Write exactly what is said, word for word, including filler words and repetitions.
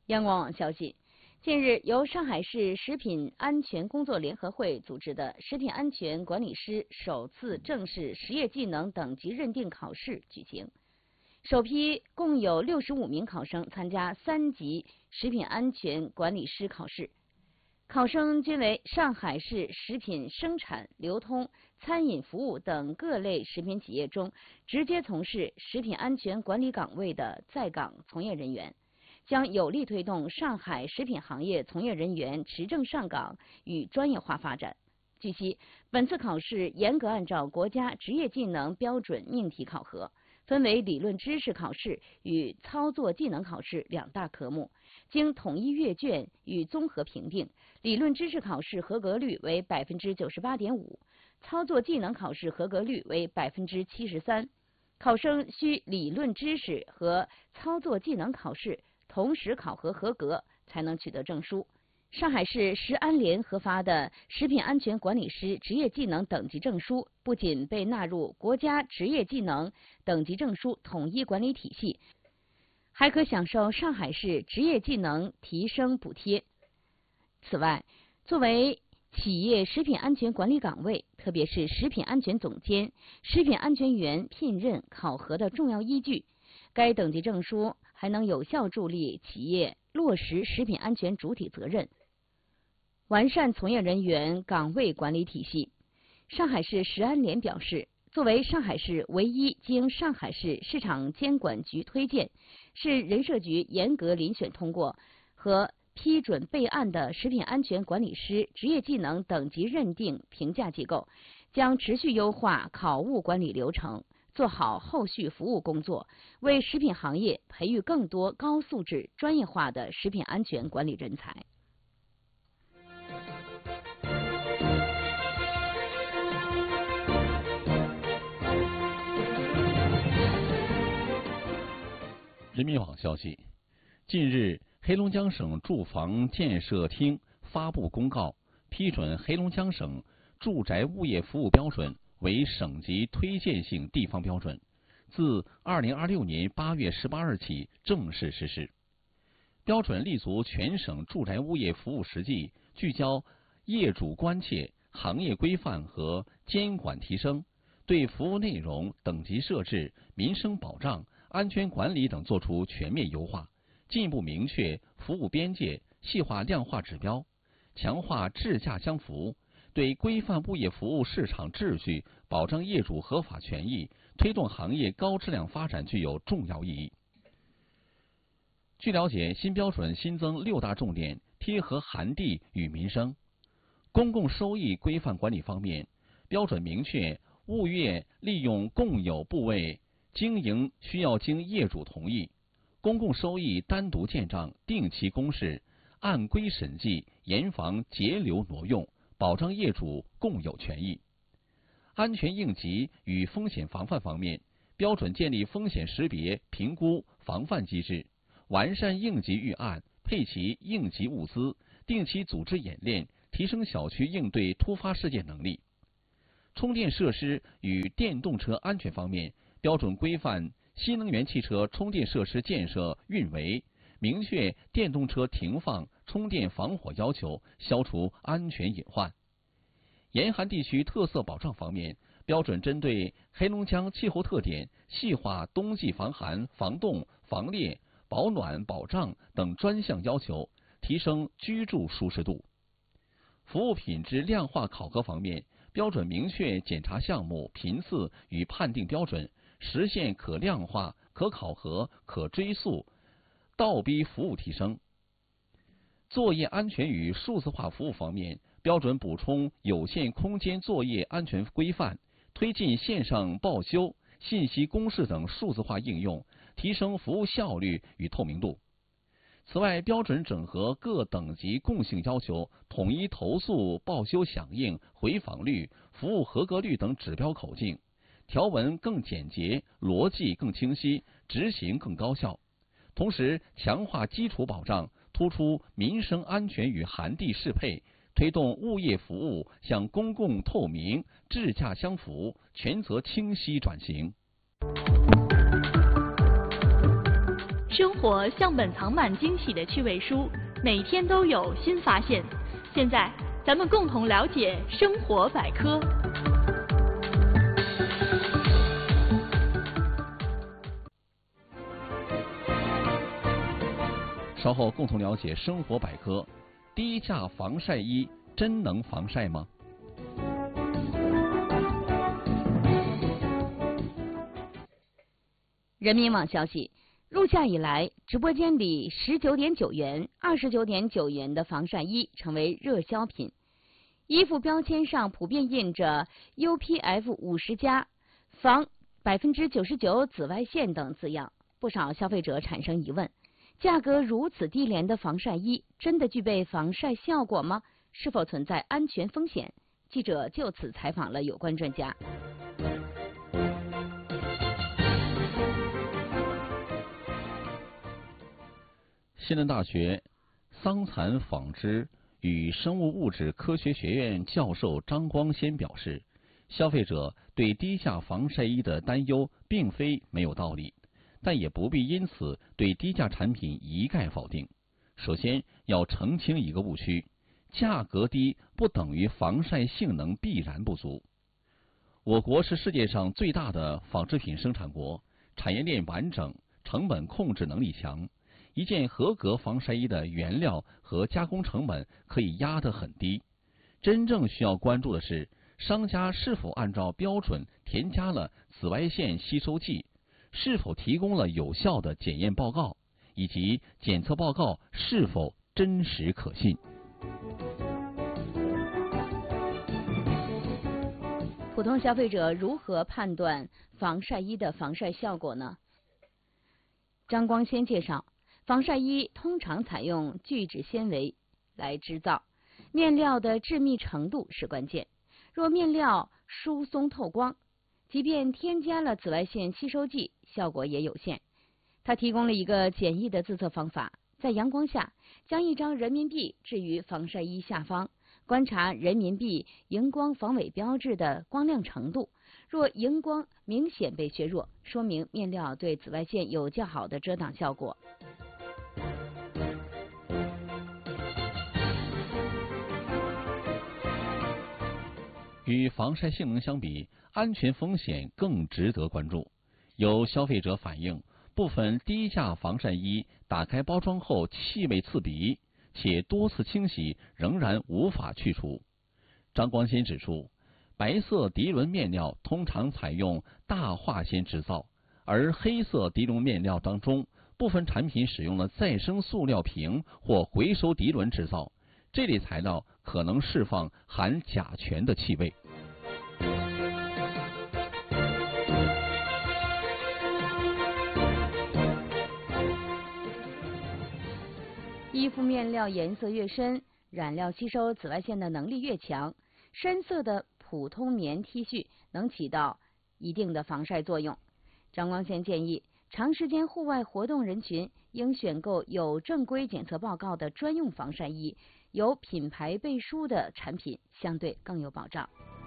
央广网消息，近日由上海市食品安全工作联合会组织的食品安全管理师首次正式实业技能等级认定考试举行。首批共有六十五名考生参加三级食品安全管理师考试，考生均为上海市食品生产、流通、餐饮服务等各类食品企业中直接从事食品安全管理岗位的在岗从业人员，将有力推动上海食品行业从业人员持证上岗与专业化发展。据悉，本次考试严格按照国家职业技能标准命题考核，分为理论知识考试与操作技能考试两大科目，经统一阅卷与综合评定，理论知识考试合格率为百分之九十八点五，操作技能考试合格率为百分之七十三。考生需理论知识和操作技能考试同时考核合格，才能取得证书。上海市食安联核发的食品安全管理师职业技能等级证书，不仅被纳入国家职业技能等级证书统一管理体系，还可享受上海市职业技能提升补贴。此外，作为企业食品安全管理岗位，特别是食品安全总监、食品安全员聘任考核的重要依据，该等级证书还能有效助力企业落实食品安全主体责任，完善从业人员岗位管理体系。上海市食安联表示，作为上海市唯一经上海市市场监管局推荐、市人社局严格遴选通过和批准备案的食品安全管理师职业技能等级认定评价机构，将持续优化考务管理流程，做好后续服务工作，为食品行业培育更多高素质、专业化的食品安全管理人才。 人民网消息，近日，黑龙江省住房建设厅发布公告，批准黑龙江省住宅物业服务标准为省级推荐性地方标准，自二零二六年八月十八日起正式实施。标准立足全省住宅物业服务实际，聚焦业主关切、行业规范和监管提升，对服务内容、等级设置、民生保障、安全管理等作出全面优化，进一步明确服务边界，细化量化指标，强化质价相符，对规范物业服务市场秩序、保障业主合法权益、推动行业高质量发展具有重要意义。据了解，新标准新增六大重点，贴合涵地与民生。公共收益规范管理方面，标准明确物业利用共有部位经营需要经业主同意，公共收益单独建账，定期公示，按规审计，严防截留挪用，保障业主共有权益。安全应急与风险防范方面，标准建立风险识别、评估、防范机制，完善应急预案，配齐应急物资，定期组织演练，提升小区应对突发事件能力。充电设施与电动车安全方面，标准规范新能源汽车充电设施建设运维，明确电动车停放、充电防火要求，消除安全隐患。严寒地区特色保障方面，标准针对黑龙江气候特点，细化冬季防寒、防冻、防裂、保暖、保障等专项要求，提升居住舒适度。服务品质量化考核方面，标准明确检查项目、频次与判定标准，实现可量化、可考核、可追溯，倒逼服务提升。作业安全与数字化服务方面，标准补充有限空间作业安全规范，推进线上报修、信息公示等数字化应用，提升服务效率与透明度。此外，标准整合各等级共性要求，统一投诉、报修响应、回访率、服务合格率等指标口径，条文更简洁，逻辑更清晰，执行更高效。同时，强化基础保障，突出民生安全与涵地适配，推动物业服务向公共透明、质价相符、权责清晰转型。 生活像本藏满惊喜的趣味书，每天都有新发现。现在，咱们共同了解生活百科。 稍后共同了解生活百科。低价防晒衣真能防晒吗？ 人民网消息，入夏以来，直播间里十九点九元、二十九点九元的防晒衣成为热销品。衣服标签上普遍印着 U P F 五十加、防百分之九十九紫外线等字样，不少消费者产生疑问。价格如此低廉的防晒衣，真的具备防晒效果吗？是否存在安全风险？记者就此采访了有关专家。 西南大学桑蚕纺织与生物物质科学学院教授张光先表示，消费者对低价防晒衣的担忧并非没有道理。但也不必因此对低价产品一概否定。首先要澄清一个误区，价格低不等于防晒性能必然不足。我国是世界上最大的纺织品生产国，产业链完整，成本控制能力强。一件合格防晒衣的原料和加工成本可以压得很低。真正需要关注的是，商家是否按照标准添加了紫外线吸收剂，是否提供了有效的检验报告，以及检测报告是否真实可信。 普通消费者如何判断防晒衣的防晒效果呢？张光先介绍，防晒衣通常采用聚酯纤维来制造，面料的致密程度是关键。若面料疏松透光，即便添加了紫外线吸收剂，效果也有限。他提供了一个简易的自测方法，在阳光下将一张人民币置于防晒衣下方，观察人民币荧光防伪标志的光亮程度。若荧光明显被削弱，说明面料对紫外线有较好的遮挡效果。 与防晒性能相比，安全风险更值得关注。有消费者反映，部分低价防晒衣打开包装后气味刺鼻，且多次清洗仍然无法去除。张光先指出，白色涤纶面料通常采用大化纤制造，而黑色涤纶面料当中，部分产品使用了再生塑料瓶或回收涤纶制造，这类材料可能释放含甲醛的气味。 衣服面料颜色越深，染料吸收紫外线的能力越强。深色的普通棉 T 恤能起到一定的防晒作用。张光先建议，长时间户外活动人群应选购有正规检测报告的专用防晒衣，有品牌背书的产品相对更有保障。